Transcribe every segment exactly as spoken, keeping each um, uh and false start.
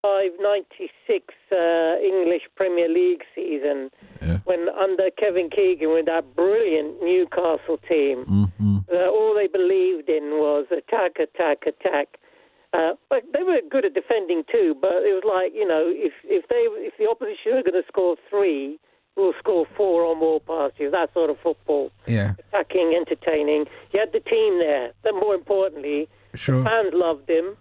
ninety-five ninety-six uh, English Premier League season, yeah. when under Kevin Keegan with that brilliant Newcastle team, mm-hmm. uh, all they believed in was attack, attack, attack. Uh, but they were good at defending too. But it was like, you know, if if they if the opposition are going to score three, we'll score four or more past you. That sort of football. Yeah. Attacking, entertaining. You had the team there. Then more importantly, sure. the fans loved him.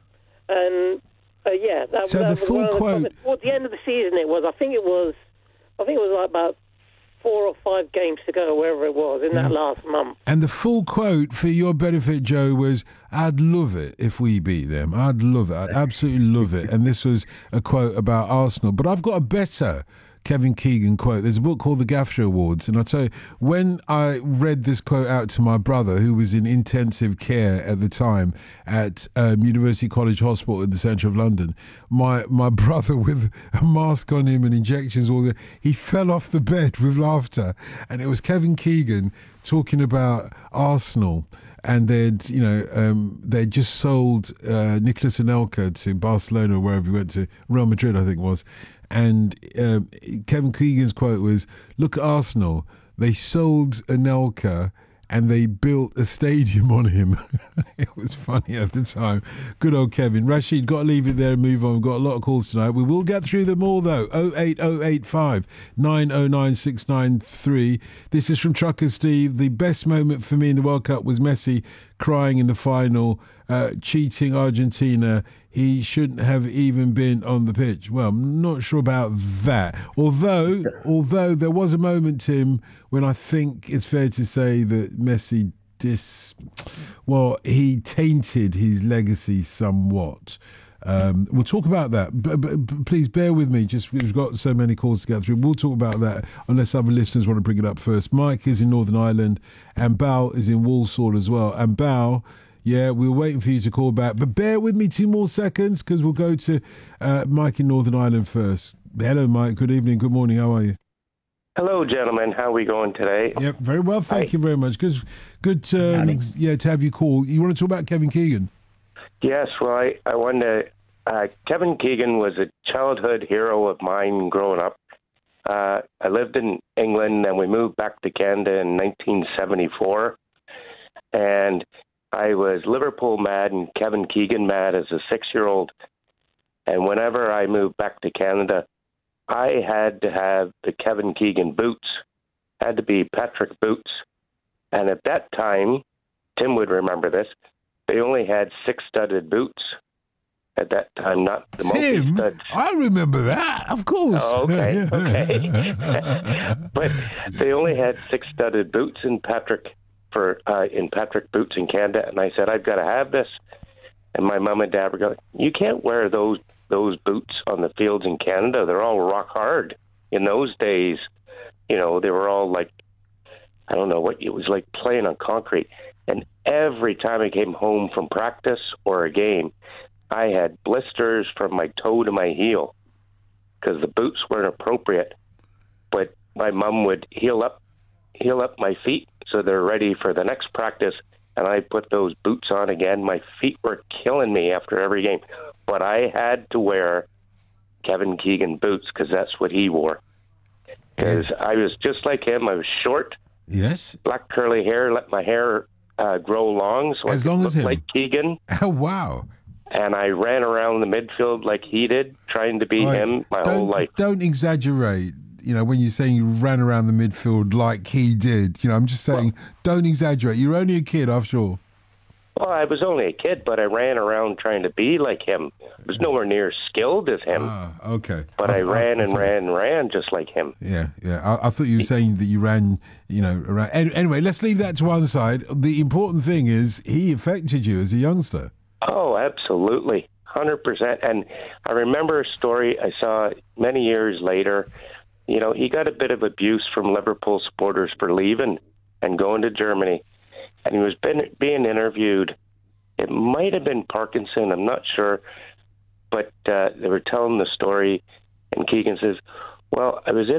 And uh, yeah, that, so that the was full one of the quote. comments. Towards the end of the season, it was. I think it was. I think it was like about four or five games to go, wherever it was, in yeah. that last month. And the full quote for your benefit, Joe, was, "I'd love it if we beat them. I'd love it. I'd absolutely love it." And this was a quote about Arsenal. But I've got a better Kevin Keegan quote. There's a book called The Gaffsher Awards, and I'll tell you, when I read this quote out to my brother, who was in intensive care at the time at um, University College Hospital in the centre of London, my my brother, with a mask on him and injections all the, he fell off the bed with laughter. And it was Kevin Keegan talking about Arsenal, and they'd, you know, um, they'd just sold uh, Nicolas Anelka to Barcelona, or wherever he went to, Real Madrid, I think it was. And um, Kevin Keegan's quote was, "Look at Arsenal. They sold Anelka and they built a stadium on him." It was funny at the time. Good old Kevin. Rashid, got to leave it there and move on. We've got a lot of calls tonight. We will get through them all, though. oh eight oh eight five nine oh nine six nine three. This is from Trucker Steve. The best moment for me in the World Cup was Messi crying in the final, uh, cheating Argentina. He shouldn't have even been on the pitch. Well, I'm not sure about that. Although, although there was a moment, Tim, when I think it's fair to say that Messi dis, well, he tainted his legacy somewhat. Um, we'll talk about that. But, but, but please bear with me. Just we've got so many calls to get through. We'll talk about that unless other listeners want to bring it up first. Mike is in Northern Ireland, and Bao is in Walsall as well. And Bao, yeah, we were waiting for you to call back, but bear with me two more seconds because we'll go to uh, Mike in Northern Ireland first. Hello, Mike. Good evening. Good morning. How are you? Hello, gentlemen. How are we going today? Yep, very well. Thank Hi. you very much. Good, good. Um, yeah, to have you call. You want to talk about Kevin Keegan? Yes. Well, I, I wanted to. Uh, Kevin Keegan was a childhood hero of mine growing up. Uh, I lived in England, and we moved back to Canada in nineteen seventy-four, and I was Liverpool mad and Kevin Keegan mad as a six-year-old. And whenever I moved back to Canada, I had to have the Kevin Keegan boots. Had to be Patrick boots. And at that time, Tim would remember this, they only had six-studded boots at that time, not the Tim, multi-studs. I remember that, of course. Oh, okay, okay. But they only had six-studded boots in Patrick for uh, in Patrick boots in Canada, and I said, I've got to have this. And my mom and dad were going, you can't wear those those boots on the fields in Canada. They're all rock hard. In those days, you know, they were all like, I don't know what, it was like playing on concrete. And every time I came home from practice or a game, I had blisters from my toe to my heel because the boots weren't appropriate. But my mom would heal up, heal up my feet so they're ready for the next practice. And I put those boots on again. My feet were killing me after every game. But I had to wear Kevin Keegan boots because that's what he wore. Because I was just like him. I was short. Yes. Black curly hair. Let my hair uh, grow long. So as I long could as look him. like Keegan. Oh, wow. And I ran around the midfield like he did, trying to be Right. him my don't, whole life. Don't exaggerate. You know, when you're saying you ran around the midfield like he did, you know, I'm just saying, well, don't exaggerate. You're only a kid, after all. Well, I was only a kid, but I ran around trying to be like him. I was nowhere near skilled as him. Ah, okay. But I, I, ran I, I and thought, ran and ran just like him. Yeah, yeah. I, I thought you were saying that you ran, you know, around. Anyway, let's leave that to one side. The important thing is he affected you as a youngster. Oh, absolutely. one hundred percent. And I remember a story I saw many years later. You know, he got a bit of abuse from Liverpool supporters for leaving and going to Germany. And he was been, being interviewed. It might have been Parkinson, I'm not sure. But uh, they were telling the story, and Keegan says, well, I was in